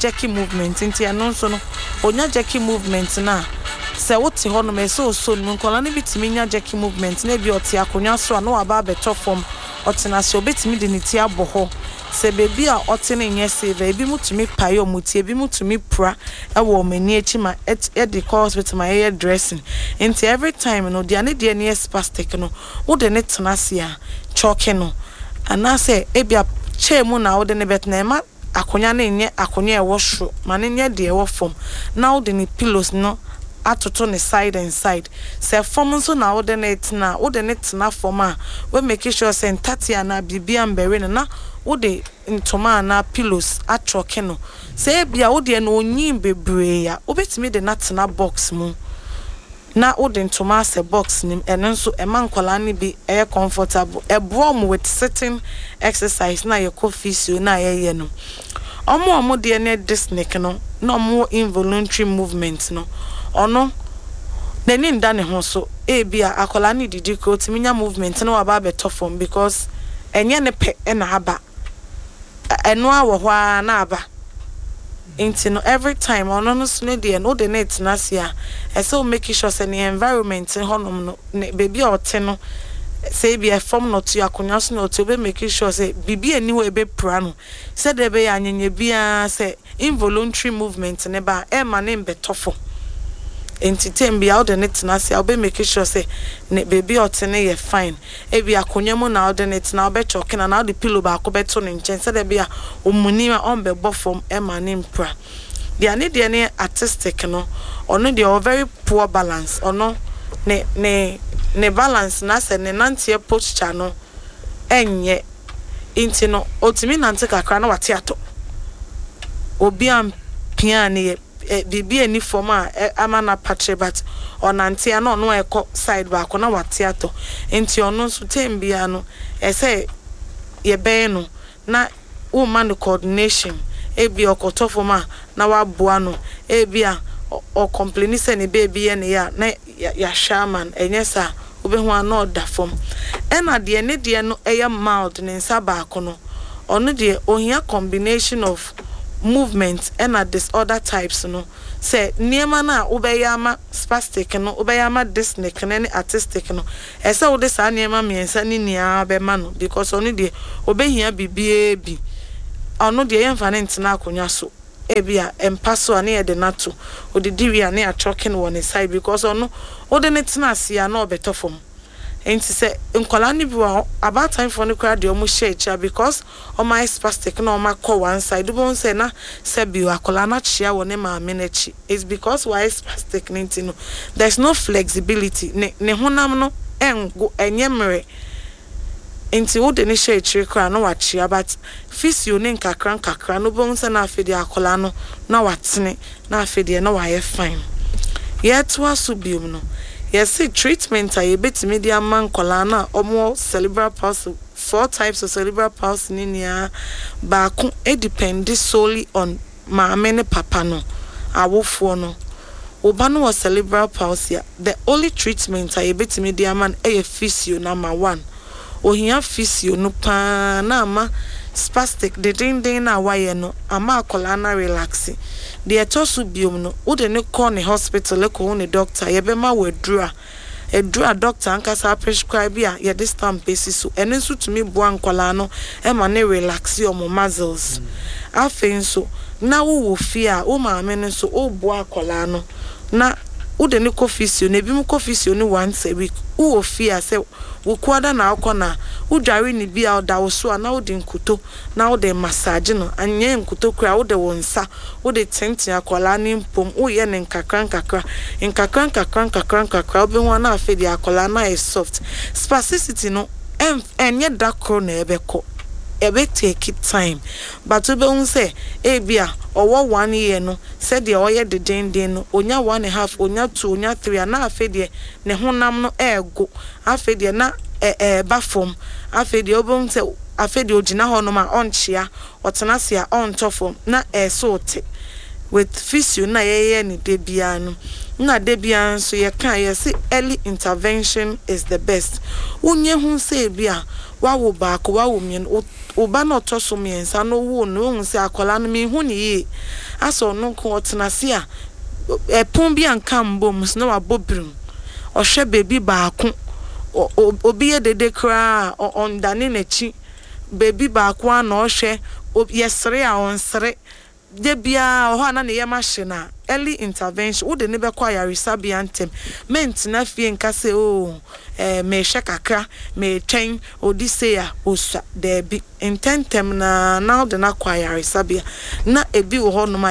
jerky movement into a non so no onya jerky movement na se wote ho no me so no nkola ne bitimi nya jerky movement na bi ote akonya so na wa ba beto form otena se obetimi de ne ti aboho se bebi a otene nye se ebi mutumi paye omuti ebi mutumi pra ewo mani echi ma e de hospital ma hair dressing into every time no de ane de ne spastic no wo de ne tena se a choke no ana se ebi a chemu na wo de ne bet na ma akonya na nye akonya e wo hro ma ne nye de e wo form na wo de ne pillows no atoto ne side and side se form so na wo de ne tena form a we make sure say ntatia na bibia mbere na wo de ntoma na pillows atroke no se bia wo de no onyim bebre ya obetimi de na tena box mu na wo de ntoma se box nim eno nso e mankwala ne bi e comfortable e brom with sitting exercise na ye physio na ye no omo de ne disney no no mo involuntary movement no ono neni nda ne ho so e bia akola ne didi ko timinya movement no aba beto form because enye ne pe na aba eno awo hwa na aba inti no every time ono no so ne de no de net na sia e so make sure say the environment honom no baby ote no say be form not to akonya so no to be make sure say bibi ani we be pra no say de be anyenye bia say involuntary movement ne ba e ma ne beto form entitem bia o de net na sia o be make sure say ne baby otene ye fine e bia akonya mu na o de net na o be choke na o de pillow ba ko beto ne nchen say de bia omuni ma on be bofom e ma ne mpra dia ne artistic no ono de o very poor balance ono ne balance na se ne nantie posture no enye inti no otimi nante kakra na wate ato obi am piano bibi any form amana patre but onantia no no eko side back na watiato enti ono so tembia no say ye be no na woman coordination ebi okotofo ma na waboa no ebia o complain say ne baby ye ne ya na ya shaman enyesa obehu ana oda form ena de ne de no eya mild ne nsa back no ono de ohia combination of movement and disorder types no say niema na ubeyama spastic no ubeyama disney ne artistic no ese wo de sa niema miensa ni nia be ma no because onu de obehia bibie bi onu de yemfa ne ntena akonya so ebia empaso ane ye de nato odidi ane a choking one side because onu ode ne tena asia na obetofom enti se nkola ni bi wa about time for no crowd omo share because o my spastic na o ma call one side do bon say na se bi akola na chia wo ne ma menechi is because why spastic ninti no there's no flexibility ne honam no engo enyemre enti wo de ne share crowd no wa chia but physio ne nkakra no bon say na afede akola no na watene na afede na wa ye fine yet wasu biom no yes, treatment I bet media man colana or cerebral palsy 4 types of cerebral palsy in ya back it depends solely on my many papa no awofono obano was cerebral palsy the only treatment I bet media man a physio number 1 or here physio no pa na ma spastic the ding na why no ama colana relaxing the etosu biom no wo de ne call ne hospital ko ne doctor ye be ma wedura edura doctor ankasa prescribe ya ye this time basis so ene nso tumi bo ankwala no e ma ne relax your muscles afen so na wo fia wo ma me ne so wo bo akwala no na wo de ne physio na bi mu physio ni once a week wo fia se wo kwada na akona wo dware ni bia oda wo so na wo de nkuto na wo de massage no anye nkuto kura wo de wonsa wo de tenti akola ni mpom wo ye ne nkakra obi ho na afedi akola na is soft spasticity no enye dakro na ebeko ebe take it time but we be say e bia owo 1 year no said the oye de den no onya 1.5 onya 2 onya 3 na afedi ne honam no ego afedi na ba form afedi obon say afedi ogina ho no ma onchia otena sia on tofom na esote with physio na ye ni debia no na debia so ye kan ye say early intervention is the best unye hu say bia wawo baako wawo mien oba no toso miensa no wo no hu se akola no me hu ni ye aso no ko otenase a epon bi anka mbom so na wabobrim ohwe baby baako obi ye dede kra ondane nachi baby baako ana ohwe yesre a onsre de bia ho ana ne yemahye early intervention wo de ne be kwa yarisa bia ntem ment na fie nka se me hwe kakra me twen odi se ya osa de bi intentem na now de na kwa yarisa bia na ebi wo ho no